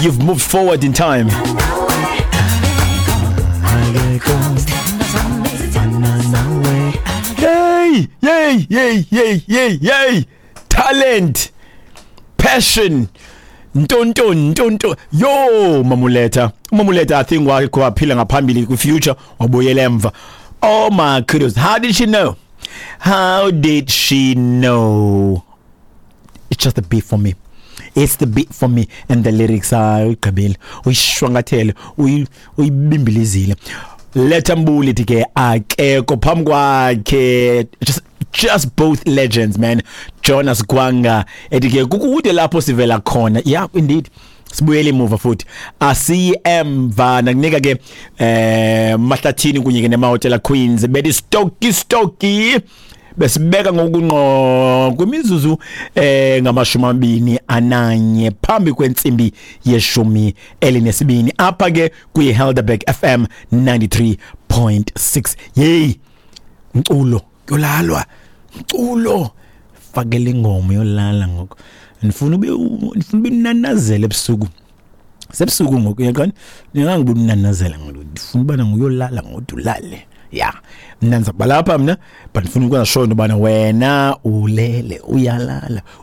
you've moved forward in time. Yay. Talent, passion, ntonto. Yo, Mamuleta, I think waphila ngaphambili ku future wabuyela emva. Oh my goodness, how did she know? It's just the beat for me. It's the beat for me, and the lyrics are uyigqibile, uyishwangathele, uyibimbilizile. Lethambuli ke akekho phambi kwakhe, just both legends, man. Jonas Gwanga edike kukude lapho sivela khona. Yeah, indeed. Sibuyele emuva futhi. Asiyemva nakunika ke Mahlathini kunye ke neMahotela Queens bedi stocky besibeka ngokunqo kwimizuzu ngama-21 phambi kwensimbi yeshumi elinesibini apha ke kuyi Helderberg FM 93.6. Hey, mculo yolalwa, mculo fakele ingoma yolala ngoko. Ndifuna ube nanazela ebusuku. Sebusuku ngoku yaqona. Ngangibona nanazela ngoku. Ndifuna ubana nguyolala ngodulale. Yeah, mnanza balapha mina but ndifuna ukwazi shona ubana wena ulele uyalala